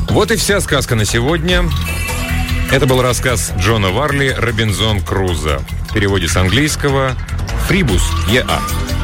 Вот и вся сказка на сегодня. Это был рассказ Джона Варли «Робинзон Крузо». В переводе с английского «Фрибус Е.А».